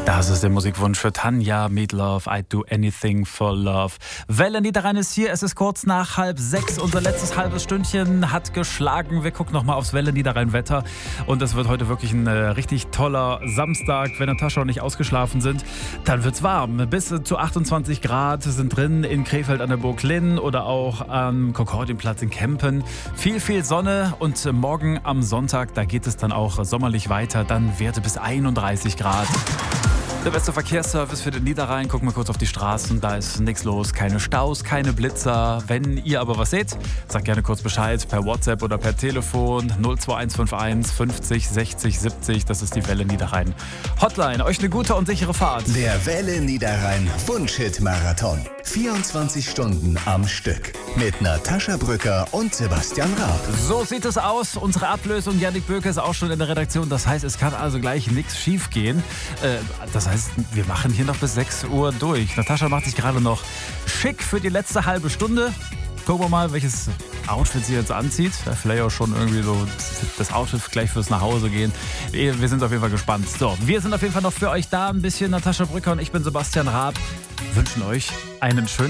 Das ist der Musikwunsch für Tanja Meatloaf, I'd do anything for love. Wellenniederrhein ist hier, es ist kurz nach 5:30. Unser letztes halbes Stündchen hat geschlagen. Wir gucken nochmal aufs Wellenniederrhein-Wetter. Und es wird heute wirklich ein richtig toller Samstag. Wenn Natascha und ich ausgeschlafen sind, dann wird's warm. Bis zu 28 Grad sind drin in Krefeld an der Burg Linn oder auch am Konkordienplatz in Kempen. Viel Sonne und morgen am Sonntag, da geht es dann auch sommerlich weiter. Dann Werte bis 31 Grad. Der beste Verkehrsservice für den Niederrhein. Gucken wir kurz auf die Straßen. Da ist nichts los. Keine Staus, keine Blitzer. Wenn ihr aber was seht, sagt gerne kurz Bescheid per WhatsApp oder per Telefon 02151 50 60 70. Das ist die Welle Niederrhein Hotline. Euch eine gute und sichere Fahrt. Der Welle Niederrhein Wunschhit-Marathon. 24 Stunden am Stück. Mit Natascha Brücker und Sebastian Raab. So sieht es aus. Unsere Ablösung, Jannik Böke, ist auch schon in der Redaktion. Das heißt, es kann also gleich nichts schief gehen. Das heißt, wir machen hier noch bis 6 Uhr durch. Natascha macht sich gerade noch schick für die letzte halbe Stunde. Gucken wir mal, welches Outfit sie jetzt anzieht. Vielleicht auch schon irgendwie so das Outfit gleich fürs Nachhausegehen. Wir sind auf jeden Fall gespannt. So, wir sind auf jeden Fall noch für euch da. Ein bisschen Natascha Brücker und ich bin Sebastian Raab. Wünschen euch einen schönen